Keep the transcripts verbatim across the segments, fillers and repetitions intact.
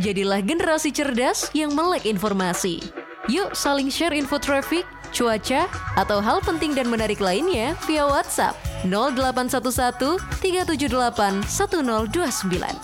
Jadilah generasi cerdas yang melek informasi. Yuk saling share info traffic, cuaca, atau hal penting dan menarik lainnya via WhatsApp nol delapan satu satu tiga tujuh delapan satu nol dua sembilan.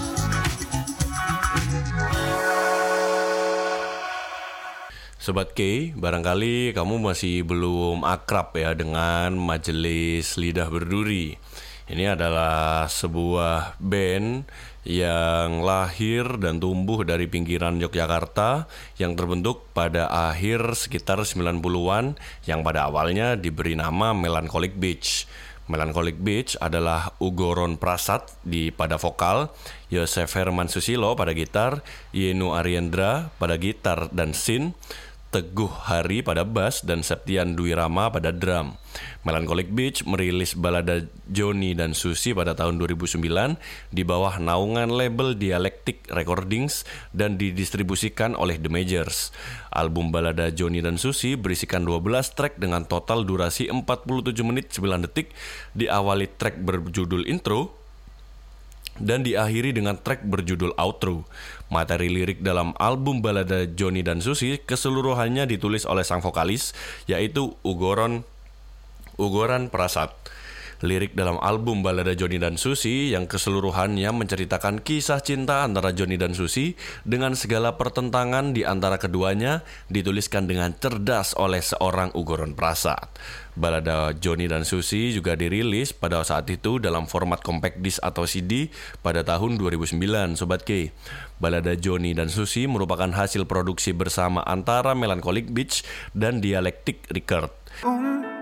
Sobat K, barangkali kamu masih belum akrab ya dengan Majelis Lidah Berduri. Ini adalah sebuah band yang lahir dan tumbuh dari pinggiran Yogyakarta yang terbentuk pada akhir sekitar sembilan puluhan yang pada awalnya diberi nama Melancholic Beach. Melancholic Beach adalah Ugoron Prasad di pada vokal, Yosef Herman Susilo pada gitar, Yenu Ariendra pada gitar dan sin, Teguh Hari pada bass, dan Septian Dwi Rama pada drum. Melancholic Beach merilis balada Joni dan Susi pada tahun dua ribu sembilan di bawah naungan label Dialectic Recordings dan didistribusikan oleh The Majors. Album balada Joni dan Susi berisikan dua belas track dengan total durasi empat puluh tujuh menit sembilan detik, diawali track berjudul intro dan diakhiri dengan track berjudul outro. Materi lirik dalam album balada Joni dan Susi keseluruhannya ditulis oleh sang vokalis, yaitu Ugoron Ugoran Prasad. Lirik dalam album balada Joni dan Susi yang keseluruhannya menceritakan kisah cinta antara Joni dan Susi dengan segala pertentangan di antara keduanya dituliskan dengan cerdas oleh seorang Ugoron Prasad. Balada Joni dan Susi juga dirilis pada saat itu dalam format compact disc atau C D pada tahun dua ribu sembilan, Sobat K. Balada Joni dan Susi merupakan hasil produksi bersama antara Melancholic Beach dan Dialectic Record.